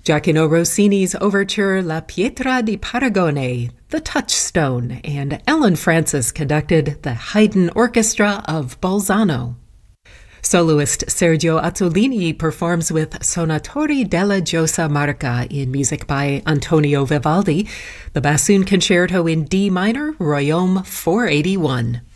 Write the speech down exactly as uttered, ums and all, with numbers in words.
Giacomo Rossini's overture La Pietra di Paragone, The Touchstone, and Ellen Francis conducted the Haydn Orchestra of Bolzano. Soloist Sergio Azzolini performs with Sonatori della Giosa Marca in music by Antonio Vivaldi, the Bassoon Concerto in D minor, Royaume four eighty-one.